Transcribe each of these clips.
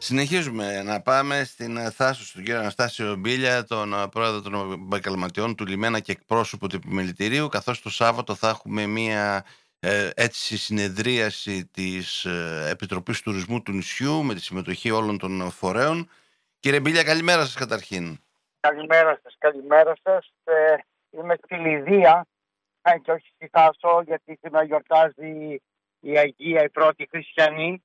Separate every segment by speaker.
Speaker 1: Συνεχίζουμε να πάμε στην Θάσο, στον κύριο Αναστάσιο Μπίλια, τον πρόεδρο των επαγγελματιών του Λιμένα και εκπρόσωπο του Επιμελητηρίου, καθώς το Σάββατο θα έχουμε μία έτσι συνεδρίαση της Επιτροπής Τουρισμού του νησιού με τη συμμετοχή όλων των φορέων. Κύριε Μπίλια, καλημέρα σας καταρχήν.
Speaker 2: Καλημέρα σας. Είμαι στη Λιδία και όχι στη Θάσο, γιατί σήμερα γιορτάζει η Αγία, η πρώτη χριστιανή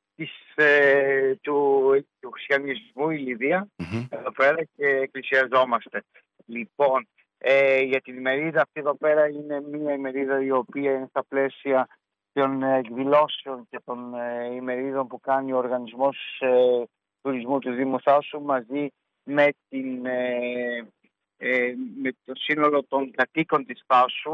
Speaker 2: του χριστιανισμού, η Λιδία, εδώ πέρα, και εκκλησιαζόμαστε. Λοιπόν, για την ημερίδα αυτή εδώ πέρα είναι μια ημερίδα η οποία είναι στα πλαίσια των εκδηλώσεων και των ημερίδων που κάνει ο Οργανισμός Τουρισμού του Δήμου Θάσου μαζί με το σύνολο των κατοίκων της Θάσου,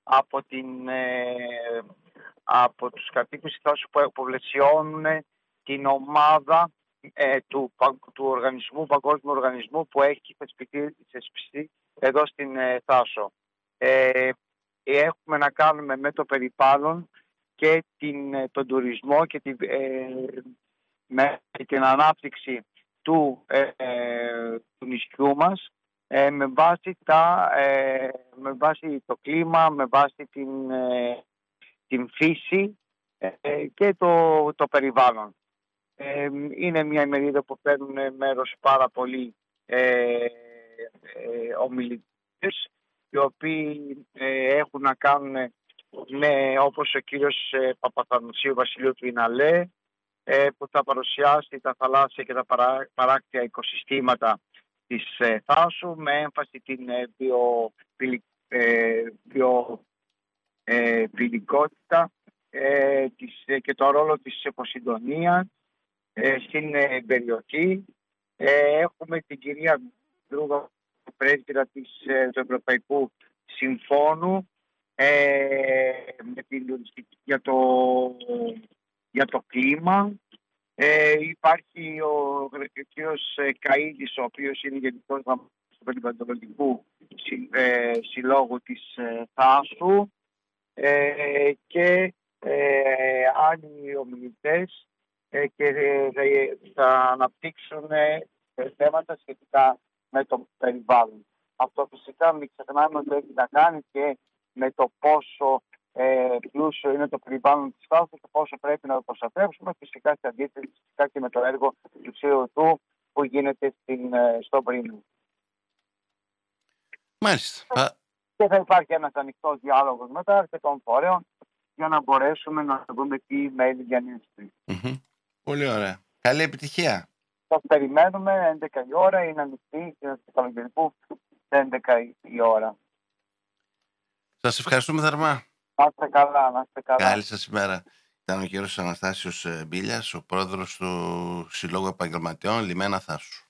Speaker 2: από τους κατοίκους της Θάσου που πλαισιώνουν την ομάδα του Παγκόσμιου Οργανισμού που έχει θεσπιστεί εδώ στην Θάσο. Έχουμε να κάνουμε με το περιβάλλον και τον τουρισμό και την ανάπτυξη του νησιού μας με βάση το κλίμα, με βάση την φύση και το περιβάλλον. Είναι μια ημερίδα που παίρνουν μέρος πάρα πολλοί ομιλητές, οι οποίοι έχουν να κάνουν όπως ο κύριος Παπαθανασίου Βασιλείου του Ιναλέ, που θα παρουσιάσει τα θαλάσσια και τα παράκτια οικοσυστήματα της Θάσου με έμφαση την βιοποιλικότητα και το ρόλο της υποσυντονίας στην περιοχή. Έχουμε την κυρία Δρούγα, πρέσβυρα του Ευρωπαϊκού Συμφώνου για το κλίμα. Υπάρχει ο κύριος Καΐδης, ο οποίος είναι γενικός γραμματέας του Περιβαλλοντικού Συλλόγου της Θάσου, και άλλοι ομιλητές, και θα αναπτύξουν θέματα σχετικά με το περιβάλλον. Αυτό φυσικά μην ξεχνάμε ότι έχει να κάνει και με το πόσο πλούσιο είναι το περιβάλλον της Θάσου και πόσο πρέπει να το προστατεύσουμε, φυσικά σε αντίθεση και με το έργο του CO2 που γίνεται στο Πρίμιο.
Speaker 1: Μάλιστα.
Speaker 2: Και θα υπάρχει ένας ανοιχτός διάλογος μετά αρκετών φορέων για να μπορέσουμε να δούμε τι μέλη διανύσουμε.
Speaker 1: Πολύ ωραία. Καλή επιτυχία.
Speaker 2: Σας περιμένουμε 11 η ώρα, είναι ανοιχτή και στο καλοκαιρικού 11 η ώρα.
Speaker 1: Σας ευχαριστούμε θερμά.
Speaker 2: Να είστε καλά.
Speaker 1: Καλή σας ημέρα. Ήταν ο κύριος Αναστάσιος Μπίλιας, ο πρόεδρος του Συλλόγου Επαγγελματιών Λιμένα Θάσου.